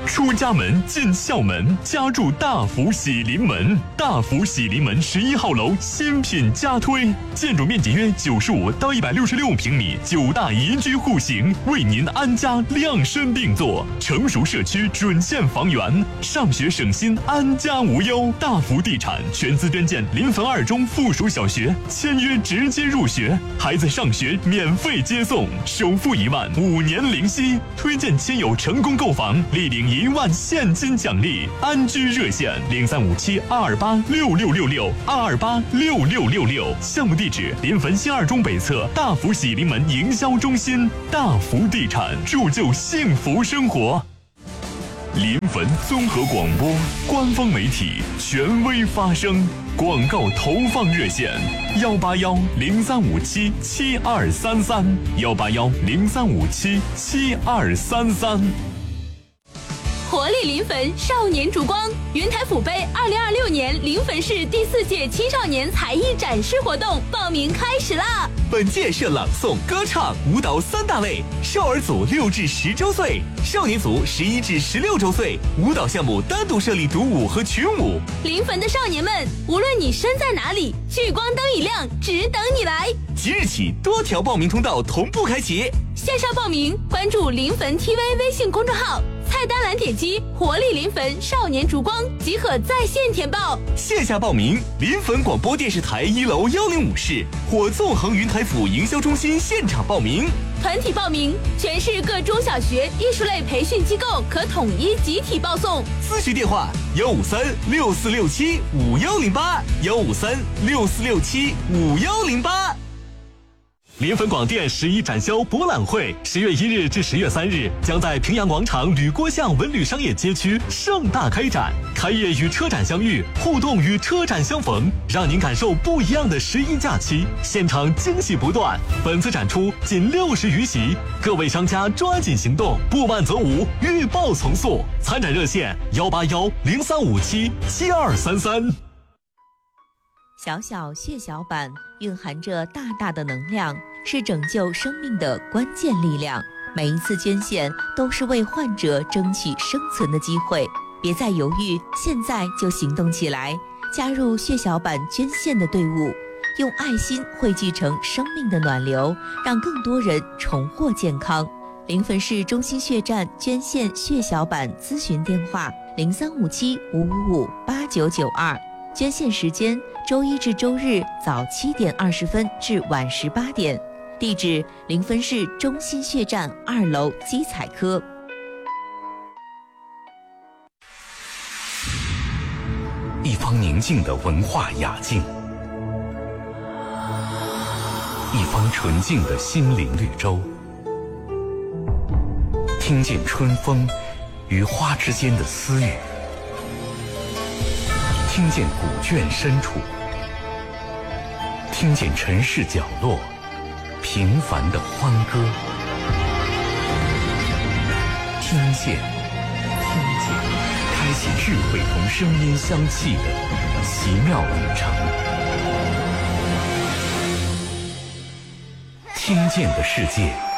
出家门进校门，家住大福喜临门。大福喜临门11号楼新品加推，建筑面积约95到166平米，9大宜居户型，为您安家量身定做。成熟社区准现房源，上学省心，安家无忧。大福地产全资捐建临汾2中附属小学，签约直接入学，孩子上学免费接送，首付1万，5年零息。推荐亲友成功购房，立领1万现金奖励。安居热线0357-228-6666，228-6666。项目地址：临汾新2中北侧大福喜临门营销中心。大福地产，铸就幸福生活。临汾综合广播官方媒体，权威发声。广告投放热线：181-0357-7233，181-0357-7233。 活力临汾少年烛光云台府杯2026年临汾市第4届青少年才艺展示活动报名开始啦！ 本届设朗诵、歌唱、舞蹈3大类，少儿组6至10周岁，少年组11至16周岁。舞蹈项目单独设立独舞和群舞。 临汾的少年们，无论你身在哪里，聚光灯一亮，只等你来。 即日起，多条报名通道同步开启。 线上报名，关注临汾 TV 微信公众号。菜单栏点击活力临汾少年烛光即可在线填报。 线下报名，临汾广播电视台1楼105室或纵横云台府营销中心现场报名。 团体报名，全市各中小学艺术类培训机构可统一集体报送。 咨询电话153-6467-5108，153-6467-5108。临汾广电11展销博览会10月1日至10月3日将在平阳广场吕郭巷文旅商业街区盛大开展，开业与车展相遇，互动与车展相逢，让您感受不一样的11假期，现场惊喜不断。本次展出仅60余席，各位商家抓紧行动，不满则无，预报从速。参展热线181-0357-7233。 小小血小板蕴含着大大的能量，是拯救生命的关键力量。每一次捐献都是为患者争取生存的机会，别再犹豫，现在就行动起来，加入血小板捐献的队伍，用爱心汇聚成生命的暖流，让更多人重获健康。临汾市中心血站捐献血小板咨询电话：0357-555-8992。捐献时间：周一至周日早7点20分至晚18点。地址：临汾市中心血站2楼基彩科。 一方宁静的文化雅境，一方纯净的心灵绿洲。听见春风与花之间的私语，听见古卷深处，听见城市角落平凡的欢歌，听见，开启智慧同声音相契的奇妙旅程。听见的世界